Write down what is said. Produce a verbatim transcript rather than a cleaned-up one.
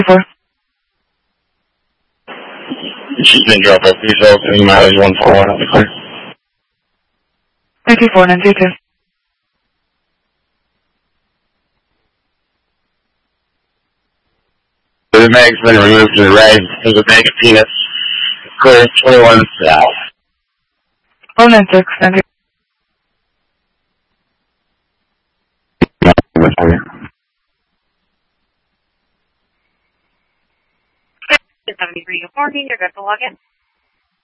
four. She's been dropped off results and mileage one four one on the clear. Thank you, four nine two two. The mag's been removed to the right. There's a bag of peanuts. Clear twenty-one south. four nine six, thank you. seventy-three, good morning. You're good to log in.